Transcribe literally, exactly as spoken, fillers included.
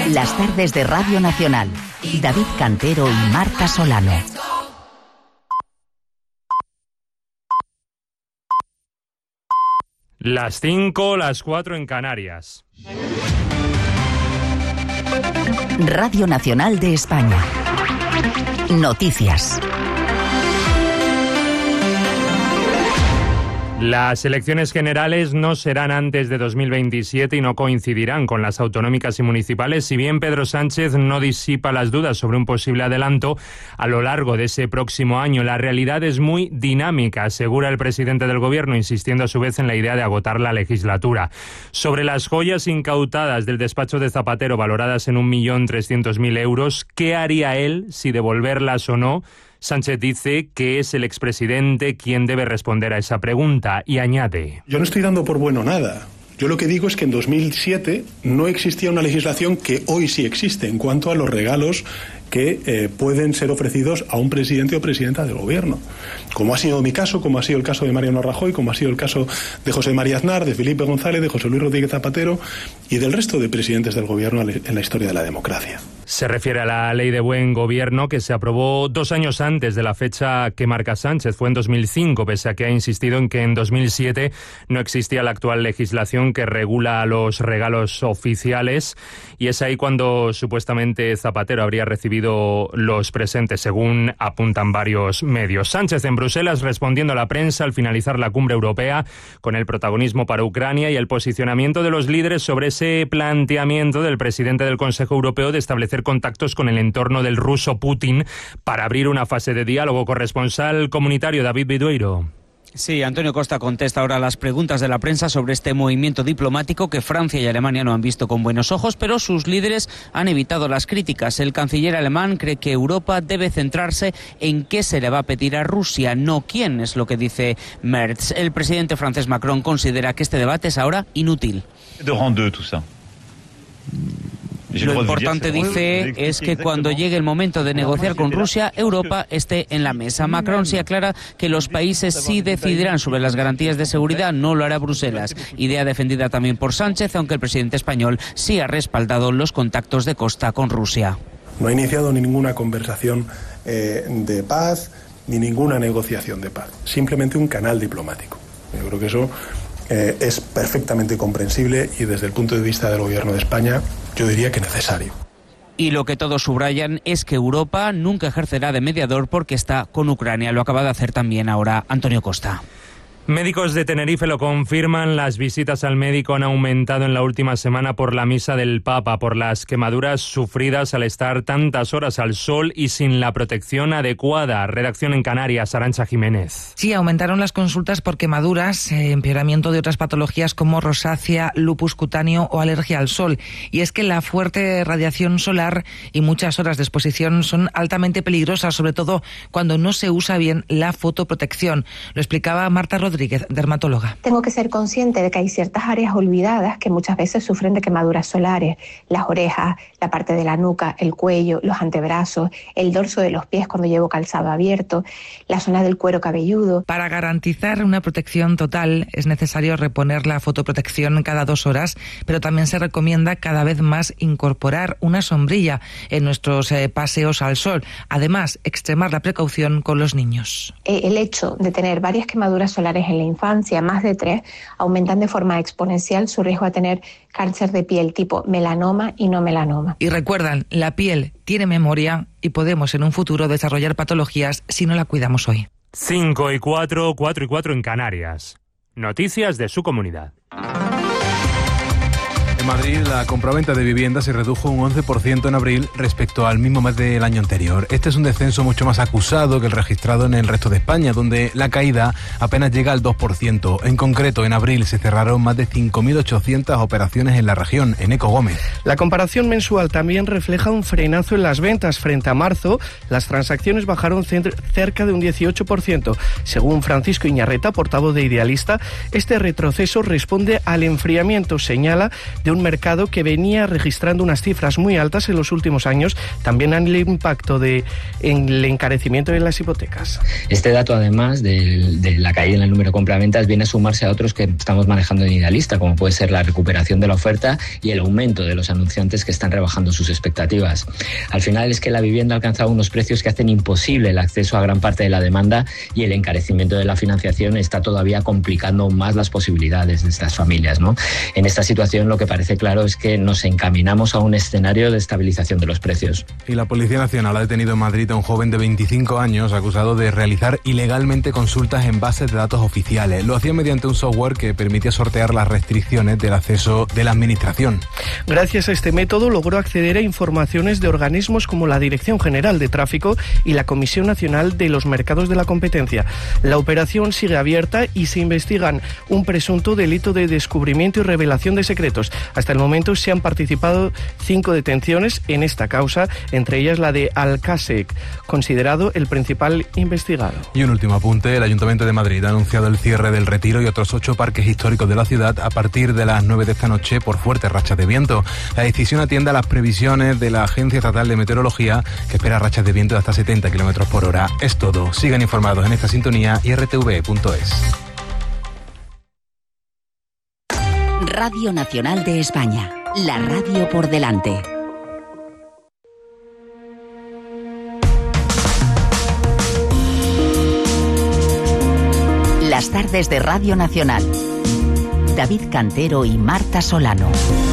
Las tardes de Radio Nacional. David Cantero y Marta Solano. Las cinco, las cuatro en Canarias. Radio Nacional de España. Noticias. Las elecciones generales no serán antes de dos mil veintisiete y no coincidirán con las autonómicas y municipales, si bien Pedro Sánchez no disipa las dudas sobre un posible adelanto a lo largo de ese próximo año. La realidad es muy dinámica, asegura el presidente del Gobierno, insistiendo a su vez en la idea de agotar la legislatura. Sobre las joyas incautadas del despacho de Zapatero, valoradas en un millón trescientos mil euros, ¿qué haría él si devolverlas o no? Sánchez dice que es el expresidente quien debe responder a esa pregunta y añade: Yo no estoy dando por bueno nada. Yo lo que digo es que en dos mil siete no existía una legislación que hoy sí existe en cuanto a los regalos que eh, pueden ser ofrecidos a un presidente o presidenta del Gobierno. Como ha sido mi caso, como ha sido el caso de Mariano Rajoy, como ha sido el caso de José María Aznar, de Felipe González, de José Luis Rodríguez Zapatero y del resto de presidentes del Gobierno en la historia de la democracia. Se refiere a la Ley de Buen Gobierno, que se aprobó dos años antes de la fecha que marca Sánchez. Fue en dos mil cinco, pese a que ha insistido en que en dos mil siete no existía la actual legislación que regula los regalos oficiales. Y es ahí cuando supuestamente Zapatero habría recibido los presentes, según apuntan varios medios. Sánchez en Bruselas respondiendo a la prensa al finalizar la cumbre europea, con el protagonismo para Ucrania y el posicionamiento de los líderes sobre ese planteamiento del presidente del Consejo Europeo de establecer contactos con el entorno del ruso Putin para abrir una fase de diálogo. Corresponsal comunitario David Vidueiro. Sí, Antonio Costa contesta ahora a las preguntas de la prensa sobre este movimiento diplomático que Francia y Alemania no han visto con buenos ojos, pero sus líderes han evitado las críticas. El canciller alemán cree que Europa debe centrarse en qué se le va a pedir a Rusia, no quién, es lo que dice Merz. El presidente francés Macron considera que este debate es ahora inútil. Lo importante, dice, es que cuando llegue el momento de negociar con Rusia, Europa esté en la mesa. Macron sí aclara que los países sí decidirán sobre las garantías de seguridad, no lo hará Bruselas. Idea defendida también por Sánchez, aunque el presidente español sí ha respaldado los contactos de Costa con Rusia. No ha iniciado ni ninguna conversación eh, de paz, ni ninguna negociación de paz. Simplemente un canal diplomático. Yo creo que eso eh, es perfectamente comprensible y desde el punto de vista del Gobierno de España, yo diría que necesario. Y lo que todos subrayan es que Europa nunca ejercerá de mediador porque está con Ucrania. Lo acaba de hacer también ahora Antonio Costa. Médicos de Tenerife lo confirman, las visitas al médico han aumentado en la última semana por la misa del Papa, por las quemaduras sufridas al estar tantas horas al sol y sin la protección adecuada. Redacción en Canarias, Arantxa Jiménez. Sí, aumentaron las consultas por quemaduras, eh, empeoramiento de otras patologías como rosácea, lupus cutáneo o alergia al sol. Y es que la fuerte radiación solar y muchas horas de exposición son altamente peligrosas, sobre todo cuando no se usa bien la fotoprotección. Lo explicaba Marta Rodríguez, dermatóloga. Tengo que ser consciente de que hay ciertas áreas olvidadas que muchas veces sufren de quemaduras solares. Las orejas, la parte de la nuca, el cuello, los antebrazos, el dorso de los pies cuando llevo calzado abierto, la zona del cuero cabelludo. Para garantizar una protección total es necesario reponer la fotoprotección cada dos horas, pero también se recomienda cada vez más incorporar una sombrilla en nuestros eh, paseos al sol. Además, extremar la precaución con los niños. El hecho de tener varias quemaduras solares en la infancia, más de tres, aumentan de forma exponencial su riesgo a tener cáncer de piel tipo melanoma y no melanoma. Y recuerdan, la piel tiene memoria y podemos en un futuro desarrollar patologías si no la cuidamos hoy. cinco y cuatro, cuatro y cuatro en Canarias. Noticias de su comunidad. En Madrid, la compraventa de viviendas se redujo un once por ciento en abril respecto al mismo mes del año anterior. Este es un descenso mucho más acusado que el registrado en el resto de España, donde la caída apenas llega al dos por ciento. En concreto, en abril se cerraron más de cinco mil ochocientas operaciones en la región. Eneco Gómez. La comparación mensual también refleja un frenazo en las ventas. Frente a marzo, las transacciones bajaron cerca de un dieciocho por ciento. Según Francisco Iñarreta, portavoz de Idealista, este retroceso responde al enfriamiento, señala, de un un mercado que venía registrando unas cifras muy altas en los últimos años, también en el impacto de, en el encarecimiento de las hipotecas. Este dato, además de, de la caída en el número de compraventas, viene a sumarse a otros que estamos manejando en Idealista, como puede ser la recuperación de la oferta y el aumento de los anunciantes que están rebajando sus expectativas. Al final es que la vivienda ha alcanzado unos precios que hacen imposible el acceso a gran parte de la demanda, y el encarecimiento de la financiación está todavía complicando aún más las posibilidades de estas familias, ¿no? En esta situación lo que parece claro es que nos encaminamos a un escenario de estabilización de los precios. Y la Policía Nacional ha detenido en Madrid a un joven de veinticinco años acusado de realizar ilegalmente consultas en bases de datos oficiales. Lo hacía mediante un software que permitía sortear las restricciones del acceso de la administración. Gracias a este método logró acceder a informaciones de organismos como la Dirección General de Tráfico y la Comisión Nacional de los Mercados de la Competencia. La operación sigue abierta y se investigan un presunto delito de descubrimiento y revelación de secretos. Hasta el momento se han participado cinco detenciones en esta causa, entre ellas la de Alcasec, considerado el principal investigado. Y un último apunte: el Ayuntamiento de Madrid ha anunciado el cierre del Retiro y otros ocho parques históricos de la ciudad a partir de las nueve de esta noche por fuertes rachas de viento. La decisión atiende a las previsiones de la Agencia Estatal de Meteorología, que espera rachas de viento de hasta setenta kilómetros por hora. Es todo. Sigan informados en esta sintonía y r t v punto es. Radio Nacional de España, la radio por delante. Las tardes de Radio Nacional. David Cantero y Marta Solano.